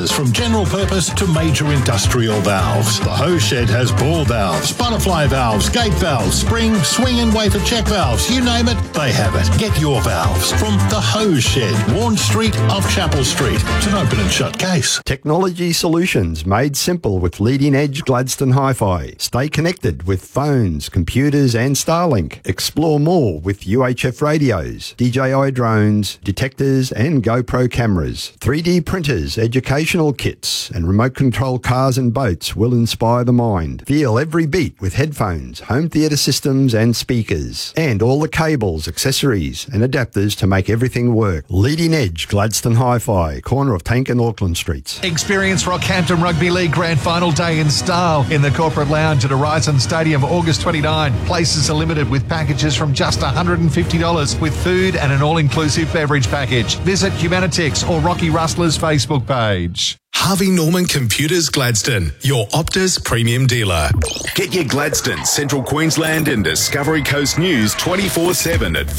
ranges from general purpose to major industrial valves. The Hose Shed has ball valves, butterfly valves, gate valves, spring, swing and wafer check valves. You name it, they have it. Get your valves from The Hose Shed, Warren Street off Chapel Street. It's an open and shut case. Technology solutions made simple with leading-edge Gladstone Hi-Fi. Stay connected with phones, computers and Starlink. Explore more with UHF radios, DJI drones, detectors and GoPro cameras. 3D printers, educational kits and remote control cars and boats will inspire the mind. Feel every beat with headphones, home theatre systems and speakers. And all the cables, accessories and adapters to make everything work. Leading edge Gladstone Hi-Fi, corner of Tank and Auckland Streets. Experience Rockhampton Rugby League Grand Final Day in style in the Corporate Lounge at Horizon Stadium, August 29. Places are limited with packages from just $150 with food and an all-inclusive beverage package. Visit Humanitix or Rocky Rustler's Facebook page. Harvey Norman Computers Gladstone, your Optus premium dealer. Get your Gladstone, Central Queensland and Discovery Coast news 24/7 at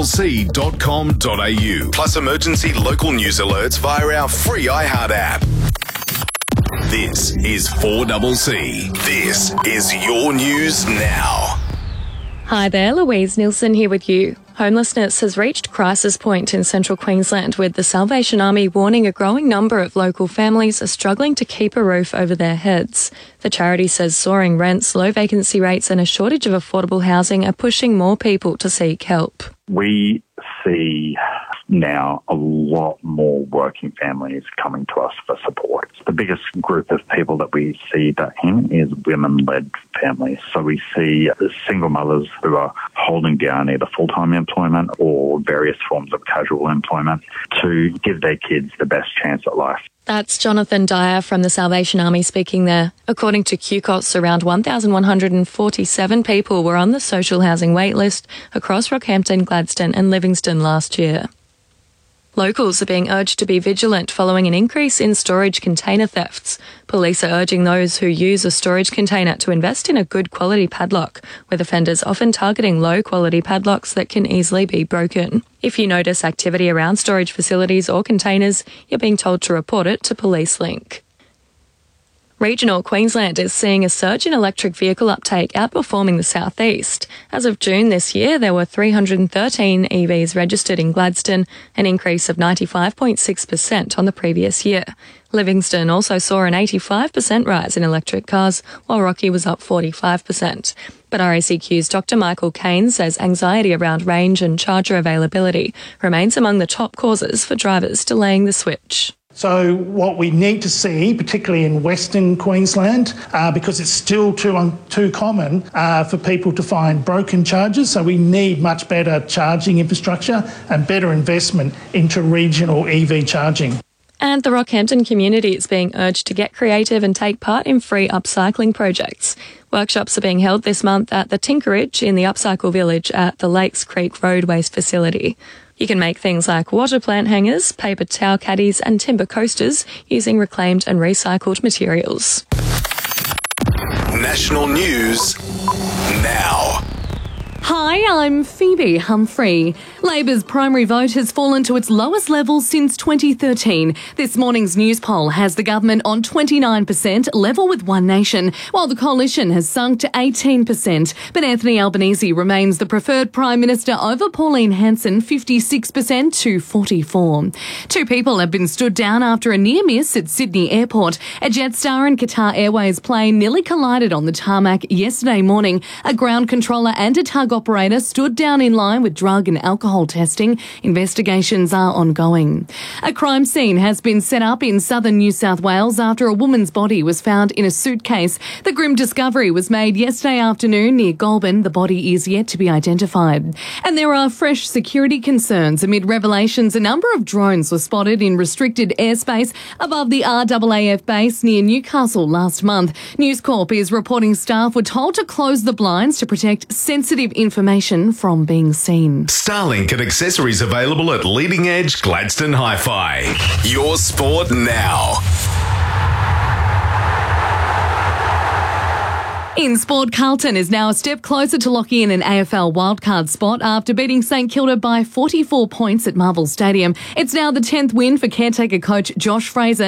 4cc.com.au. Plus emergency local news alerts via our free iHeart app. This is 4CC. This is your news now. Hi there, Louise Nielsen here with you. Homelessness has reached crisis point in central Queensland, with the Salvation Army warning a growing number of local families are struggling to keep a roof over their heads. The charity says soaring rents, low vacancy rates and a shortage of affordable housing are pushing more people to seek help. We see now a lot more working families coming to us for support. The biggest group of people that we see that in is women-led families. So we see single mothers who are holding down either full-time employment or various forms of casual employment to give their kids the best chance at life. That's Jonathan Dyer from the Salvation Army speaking there. According to QCOS, around 1,147 people were on the social housing waitlist across Rockhampton, Gladstone and Livingston last year. Locals are being urged to be vigilant following an increase in storage container thefts. Police are urging those who use a storage container to invest in a good quality padlock, with offenders often targeting low quality padlocks that can easily be broken. If you notice activity around storage facilities or containers, you're being told to report it to Police Link. Regional Queensland is seeing a surge in electric vehicle uptake outperforming the southeast. As of June this year, there were 313 EVs registered in Gladstone, an increase of 95.6% on the previous year. Livingston also saw an 85% rise in electric cars, while Rocky was up 45%. But RACQ's Dr. Michael Kane says anxiety around range and charger availability remains among the top causes for drivers delaying the switch. So what we need to see, particularly in Western Queensland, because it's still too common for people to find broken chargers, so we need much better charging infrastructure and better investment into regional EV charging. And the Rockhampton community is being urged to get creative and take part in free upcycling projects. Workshops are being held this month at the Tinkerage in the Upcycle Village at the Lakes Creek Road Waste Facility. You can make things like water plant hangers, paper towel caddies and timber coasters using reclaimed and recycled materials. National news now. Hi, I'm Phoebe Humphrey. Labor's primary vote has fallen to its lowest level since 2013. This morning's news poll has the government on 29%, level with One Nation, while the coalition has sunk to 18%. But Anthony Albanese remains the preferred Prime Minister over Pauline Hanson, 56% to 44%. Two people have been stood down after a near miss at Sydney Airport. A Jetstar and Qatar Airways plane nearly collided on the tarmac yesterday morning. A ground controller and a tug operator stood down in line with drug and alcohol testing. Investigations are ongoing. A crime scene has been set up in southern New South Wales after a woman's body was found in a suitcase. The grim discovery was made yesterday afternoon near Goulburn. The body is yet to be identified. And there are fresh security concerns amid revelations a number of drones were spotted in restricted airspace above the RAAF base near Newcastle last month. News Corp is reporting staff were told to close the blinds to protect sensitive information from being seen. Starlink and accessories available at Leading Edge Gladstone Hi-Fi. Your sport now. In sport, Carlton is now a step closer to locking in an AFL wildcard spot after beating St Kilda by 44 points at Marvel Stadium. It's now the 10th win for caretaker coach Josh Fraser.